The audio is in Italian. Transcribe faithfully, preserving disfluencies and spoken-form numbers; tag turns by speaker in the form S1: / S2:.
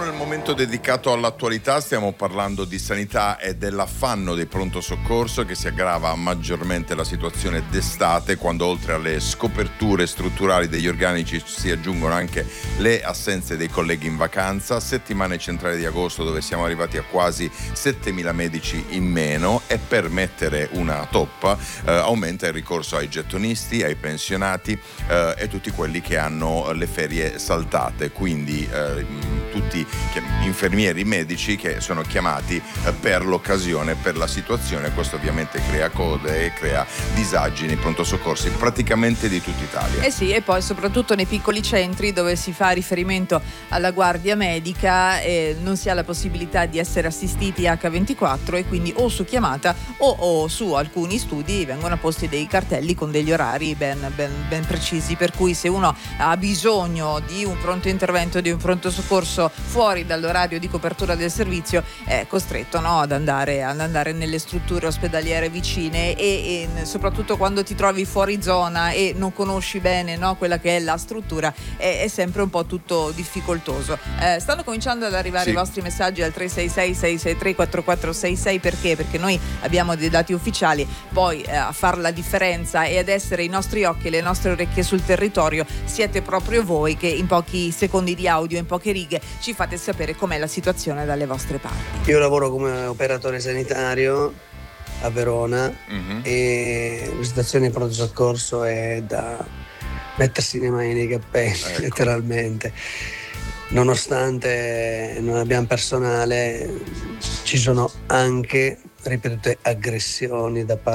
S1: Siamo nel momento dedicato all'attualità, stiamo parlando di sanità e dell'affanno dei pronto soccorso, che si aggrava maggiormente la situazione d'estate, quando oltre alle scoperture strutturali degli organici si aggiungono anche le assenze dei colleghi in vacanza. Settimane centrali di agosto, dove siamo arrivati a quasi settemila medici in meno, e per mettere una toppa eh, aumenta il ricorso ai gettonisti, ai pensionati eh, e tutti quelli che hanno le ferie saltate, quindi eh, tutti infermieri, medici che sono chiamati per l'occasione, per la situazione. Questo ovviamente crea code e crea disagi nei pronto soccorsi praticamente di tutta Italia.
S2: Eh sì, e poi soprattutto nei piccoli centri dove si fa riferimento alla guardia medica e non si ha la possibilità di essere assistiti acca ventiquattro, e quindi o su chiamata o, o su alcuni studi vengono posti dei cartelli con degli orari ben, ben, ben precisi, per cui se uno ha bisogno di un pronto intervento, di un pronto soccorso fuori dall'orario di copertura del servizio, è costretto, no, ad andare ad andare nelle strutture ospedaliere vicine, e, e soprattutto quando ti trovi fuori zona e non conosci bene, no, quella che è la struttura, è, è sempre un po' tutto difficoltoso. Eh, stanno cominciando ad arrivare
S1: sì.
S2: i vostri messaggi al tre sei sei sei sei tre quattro quattro sei sei, perché? Perché noi abbiamo dei dati ufficiali, poi eh, a far la differenza e ad essere i nostri occhi e le nostre orecchie sul territorio siete proprio voi, che in pochi secondi di audio, in poche righe, ci fate sapere com'è la situazione dalle vostre parti.
S3: Io lavoro come operatore sanitario a Verona, mm-hmm. e la situazione di pronto soccorso è da mettersi le mani nei capelli, ecco. Letteralmente. Nonostante non abbiamo personale, ci sono anche ripetute aggressioni da parte